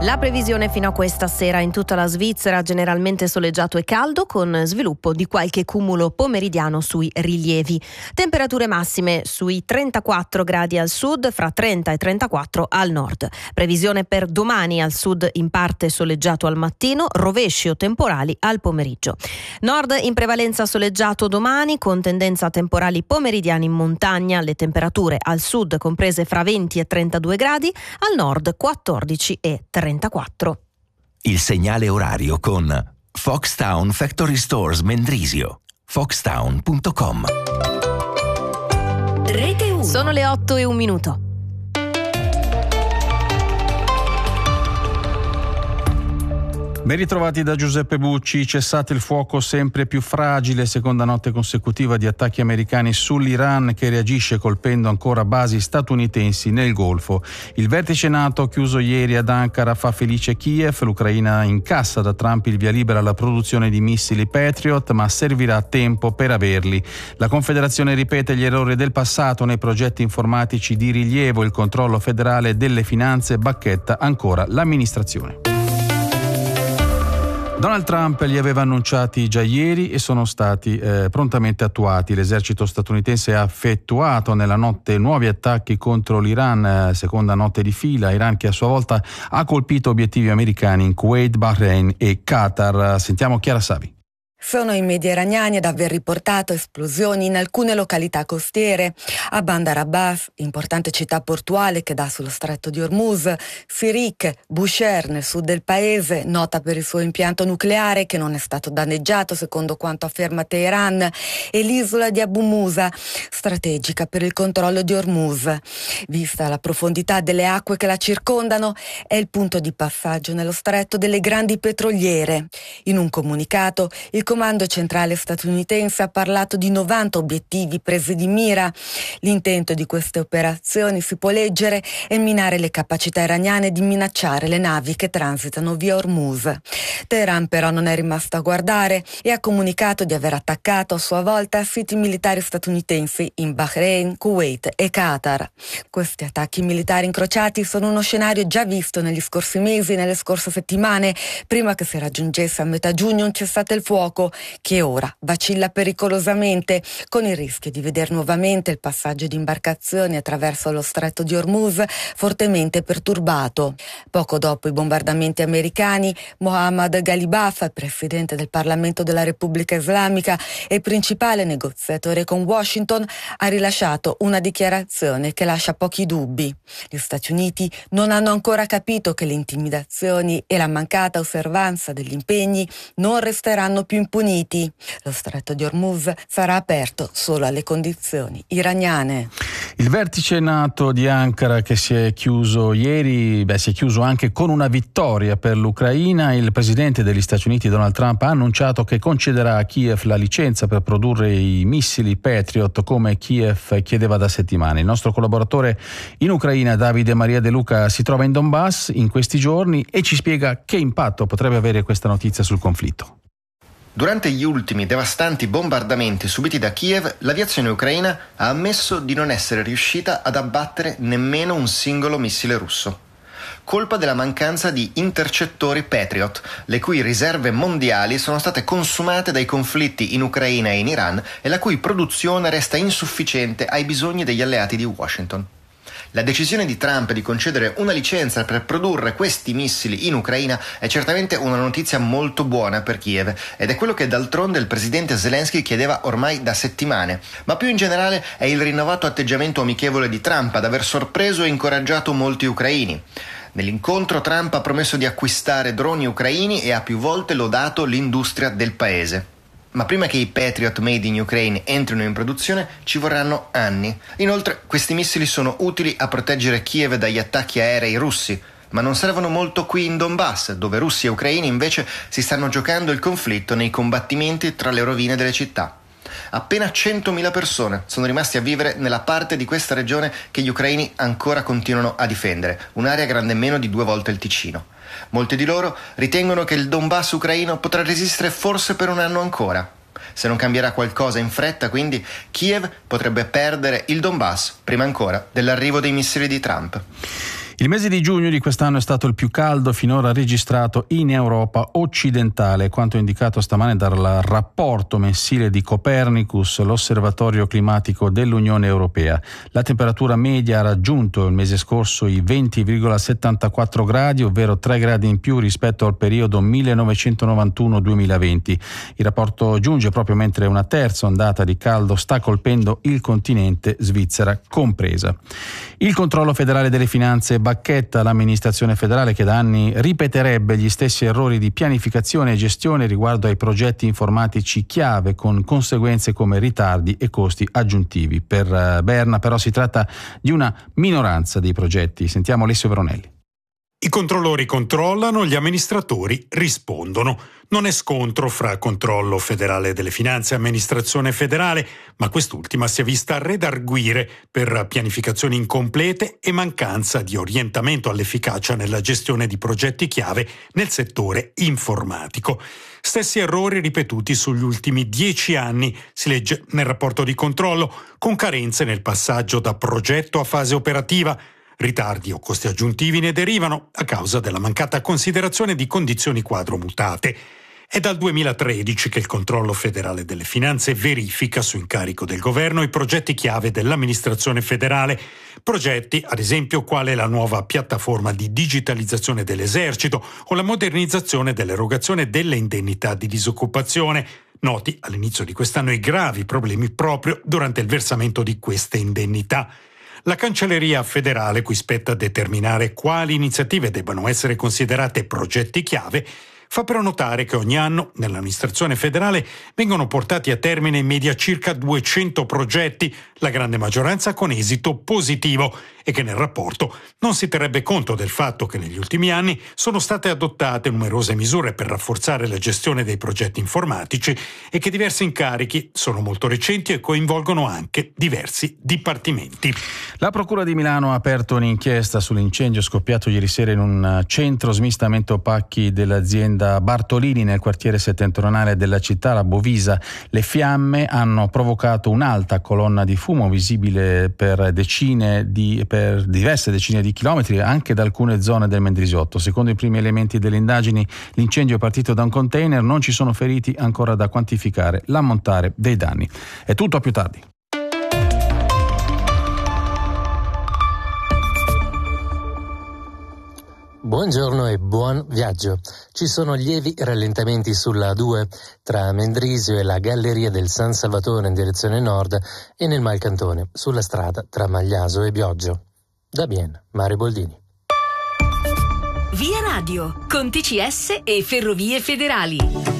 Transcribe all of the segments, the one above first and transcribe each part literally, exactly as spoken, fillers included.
La previsione fino a questa sera in tutta la Svizzera: generalmente soleggiato e caldo, con sviluppo di qualche cumulo pomeridiano sui rilievi. Temperature massime sui trentaquattro gradi al sud, fra trenta e trentaquattro al nord. Previsione per domani: al sud in parte soleggiato al mattino, rovesci o temporali al pomeriggio. Nord in prevalenza soleggiato domani, con tendenza a temporali pomeridiani in montagna. Le temperature al sud comprese fra venti e trentadue gradi, al nord quattordici e trentaquattro. Il segnale orario con Foxtown Factory Stores Mendrisio. foxtown punto com. Rete uno. Sono le otto e un minuto. Ben ritrovati da Giuseppe Bucci. Cessate il fuoco sempre più fragile, seconda notte consecutiva di attacchi americani sull'Iran, che reagisce colpendo ancora basi statunitensi nel Golfo. Il vertice NATO chiuso ieri ad Ankara fa felice Kiev. L'Ucraina incassa da Trump il via libera alla produzione di missili Patriot, ma servirà tempo per averli. La Confederazione ripete gli errori del passato nei progetti informatici di rilievo. Il controllo federale delle finanze bacchetta ancora l'amministrazione. Donald Trump li aveva annunciati già ieri e sono stati eh, prontamente attuati. L'esercito statunitense ha effettuato nella notte nuovi attacchi contro l'Iran, eh, seconda notte di fila. Iran che a sua volta ha colpito obiettivi americani in Kuwait, Bahrain e Qatar. Sentiamo Chiara Savi. Sono i media iraniani ad aver riportato esplosioni in alcune località costiere. A Bandar Abbas, importante città portuale che dà sullo stretto di Hormuz, Sirik, Bushehr nel sud del paese, nota per il suo impianto nucleare che non è stato danneggiato secondo quanto afferma Teheran, e l'isola di Abu Musa, strategica per il controllo di Hormuz. Vista la profondità delle acque che la circondano, è il punto di passaggio nello stretto delle grandi petroliere. In un comunicato, il Comando centrale statunitense ha parlato di novanta obiettivi presi di mira. L'intento di queste operazioni, si può leggere, è minare le capacità iraniane di minacciare le navi che transitano via Hormuz. Teheran però non è rimasto a guardare e ha comunicato di aver attaccato a sua volta siti militari statunitensi in Bahrain, Kuwait e Qatar. Questi attacchi militari incrociati sono uno scenario già visto negli scorsi mesi, nelle scorse settimane, prima che si raggiungesse a metà giugno un cessate il fuoco che ora vacilla pericolosamente, con il rischio di vedere nuovamente il passaggio di imbarcazioni attraverso lo stretto di Hormuz fortemente perturbato. Poco dopo i bombardamenti americani, Mohammad Ghalibaf, presidente del Parlamento della Repubblica Islamica e principale negoziatore con Washington, ha rilasciato una dichiarazione che lascia pochi dubbi. Gli Stati Uniti non hanno ancora capito che le intimidazioni e la mancata osservanza degli impegni non resteranno più impuniti. Lo stretto di Hormuz sarà aperto solo alle condizioni iraniane. Il vertice NATO di Ankara, che si è chiuso ieri, beh, si è chiuso anche con una vittoria per l'Ucraina. Il presidente degli Stati Uniti Donald Trump ha annunciato che concederà a Kiev la licenza per produrre i missili Patriot, come Kiev chiedeva da settimane. Il nostro collaboratore in Ucraina, Davide Maria De Luca, si trova in Donbass in questi giorni e ci spiega che impatto potrebbe avere questa notizia sul conflitto. Durante gli ultimi devastanti bombardamenti subiti da Kiev, l'aviazione ucraina ha ammesso di non essere riuscita ad abbattere nemmeno un singolo missile russo. Colpa della mancanza di intercettori Patriot, le cui riserve mondiali sono state consumate dai conflitti in Ucraina e in Iran e la cui produzione resta insufficiente ai bisogni degli alleati di Washington. La decisione di Trump di concedere una licenza per produrre questi missili in Ucraina è certamente una notizia molto buona per Kiev ed è quello che d'altronde il presidente Zelensky chiedeva ormai da settimane, ma più in generale è il rinnovato atteggiamento amichevole di Trump ad aver sorpreso e incoraggiato molti ucraini. Nell'incontro Trump ha promesso di acquistare droni ucraini e ha più volte lodato l'industria del paese. Ma prima che i Patriot made in Ukraine entrino in produzione ci vorranno anni. Inoltre questi missili sono utili a proteggere Kiev dagli attacchi aerei russi, ma non servono molto qui in Donbass, dove russi e ucraini invece si stanno giocando il conflitto nei combattimenti tra le rovine delle città. Appena centomila persone sono rimaste a vivere nella parte di questa regione che gli ucraini ancora continuano a difendere, un'area grande meno di due volte il Ticino. Molti di loro ritengono che il Donbass ucraino potrà resistere forse per un anno ancora. Se non cambierà qualcosa in fretta, quindi, Kiev potrebbe perdere il Donbass prima ancora dell'arrivo dei missili di Trump. Il mese di giugno di quest'anno è stato il più caldo finora registrato in Europa occidentale, quanto indicato stamane dal rapporto mensile di Copernicus, l'osservatorio climatico dell'Unione Europea. La temperatura media ha raggiunto il mese scorso i venti virgola settantaquattro gradi, ovvero tre gradi in più rispetto al periodo millenovecentonovantuno duemilaventi. Il rapporto giunge proprio mentre una terza ondata di caldo sta colpendo il continente, Svizzera compresa. Il controllo federale delle finanze bacchetta l'amministrazione federale che da anni ripeterebbe gli stessi errori di pianificazione e gestione riguardo ai progetti informatici chiave, con conseguenze come ritardi e costi aggiuntivi. Per Berna però si tratta di una minoranza dei progetti. Sentiamo Alessio Veronelli. I controllori controllano, gli amministratori rispondono. Non è scontro fra controllo federale delle finanze e amministrazione federale, ma quest'ultima si è vista redarguire per pianificazioni incomplete e mancanza di orientamento all'efficacia nella gestione di progetti chiave nel settore informatico. Stessi errori ripetuti sugli ultimi dieci anni, si legge nel rapporto di controllo, con carenze nel passaggio da progetto a fase operativa. Ritardi o costi aggiuntivi ne derivano a causa della mancata considerazione di condizioni quadro mutate. È dal duemilatredici che il controllo federale delle finanze verifica su incarico del governo i progetti chiave dell'amministrazione federale. Progetti, ad esempio, quale la nuova piattaforma di digitalizzazione dell'esercito o la modernizzazione dell'erogazione delle indennità di disoccupazione. Noti all'inizio di quest'anno i gravi problemi proprio durante il versamento di queste indennità. La Cancelleria federale, cui spetta determinare quali iniziative debbano essere considerate progetti chiave, fa però notare che ogni anno nell'amministrazione federale vengono portati a termine in media circa duecento progetti, la grande maggioranza con esito positivo, e che nel rapporto non si terrebbe conto del fatto che negli ultimi anni sono state adottate numerose misure per rafforzare la gestione dei progetti informatici e che diversi incarichi sono molto recenti e coinvolgono anche diversi dipartimenti. La Procura di Milano ha aperto un'inchiesta sull'incendio scoppiato ieri sera in un centro smistamento pacchi dell'azienda Bartolini nel quartiere settentrionale della città, la Bovisa. Le fiamme hanno provocato un'alta colonna di fumo visibile per decine di per diverse decine di chilometri anche da alcune zone del Mendrisiotto. Secondo i primi elementi delle indagini, l'incendio è partito da un container, non ci sono feriti ancora da quantificare l'ammontare dei danni. È tutto, a più tardi. Buongiorno e buon viaggio. Ci sono lievi rallentamenti sulla A due tra Mendrisio e la Galleria del San Salvatore in direzione nord e nel Malcantone sulla strada tra Magliaso e Bioggio. Da Bien, Mare Boldini. Via Radio, con T C S e Ferrovie Federali.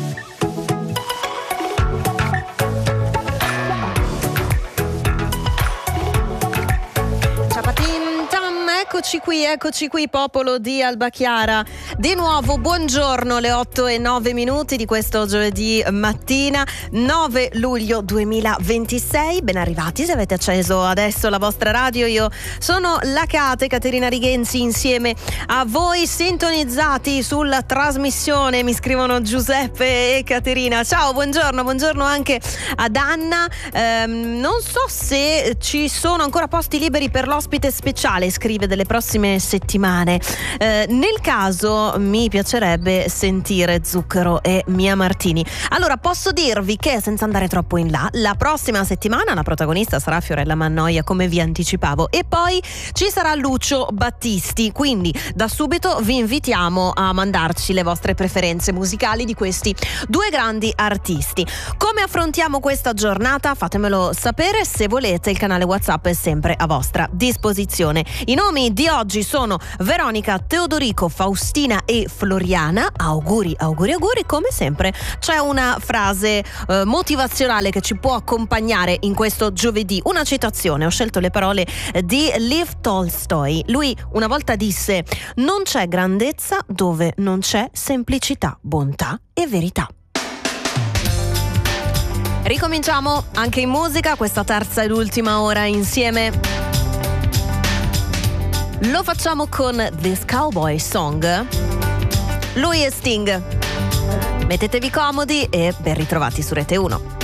Eccoci qui, eccoci qui, popolo di Alba Chiara. Di nuovo, buongiorno, le otto e nove minuti di questo giovedì mattina, nove luglio duemilaventisei. Ben arrivati se avete acceso adesso la vostra radio. Io sono la Cate, Caterina Righenzi, insieme a voi, sintonizzati sulla trasmissione. Mi scrivono Giuseppe e Caterina. Ciao, buongiorno, buongiorno anche ad Anna. Ehm, non so se ci sono ancora posti liberi per l'ospite speciale, scrive, delle prossime settimane. Eh, nel caso mi piacerebbe sentire Zucchero e Mia Martini. Allora, posso dirvi che, senza andare troppo in là, la prossima settimana la protagonista sarà Fiorella Mannoia, come vi anticipavo, e poi ci sarà Lucio Battisti, quindi da subito vi invitiamo a mandarci le vostre preferenze musicali di questi due grandi artisti. Come affrontiamo questa giornata? Fatemelo sapere. Se volete, il canale WhatsApp è sempre a vostra disposizione. I nomi di oggi sono Veronica, Teodorico, Faustina e Floriana. Auguri, auguri, auguri. Come sempre c'è una frase eh, motivazionale che ci può accompagnare in questo giovedì, una citazione. Ho scelto le parole di Lev Tolstoi. Lui una volta disse: non c'è grandezza dove non c'è semplicità, bontà e verità. Ricominciamo anche in musica questa terza ed ultima ora insieme. Lo facciamo con This Cowboy Song. Lui è Sting. Mettetevi comodi e ben ritrovati su Rete uno.